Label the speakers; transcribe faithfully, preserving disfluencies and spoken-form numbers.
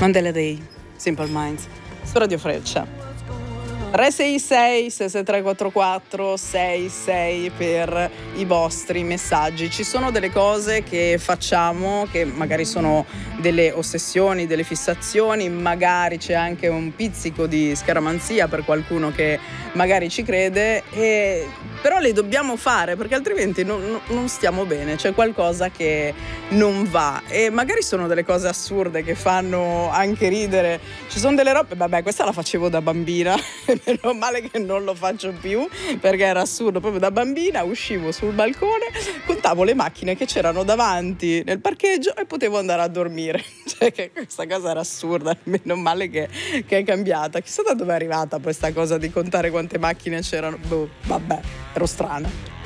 Speaker 1: Mandela Day, Simple Minds, su Radio Freccia. tre sei sei sei sei tre quattro quattro sei sei per i vostri messaggi. Ci sono delle cose che facciamo che magari sono delle ossessioni, delle fissazioni, magari c'è anche un pizzico di scaramanzia per qualcuno che magari ci crede, e però le dobbiamo fare perché altrimenti non, non stiamo bene, c'è qualcosa che non va e magari sono delle cose assurde che fanno anche ridere. Ci sono delle robe, vabbè, questa la facevo da bambina, meno male che non lo faccio più perché era assurdo. Proprio da bambina uscivo sul balcone, contavo le macchine che c'erano davanti nel parcheggio e potevo andare a dormire. Cioè che questa cosa era assurda, meno male che, che è cambiata. Chissà da dove è arrivata questa cosa di contare quante macchine c'erano. Boh, vabbè, ero strana.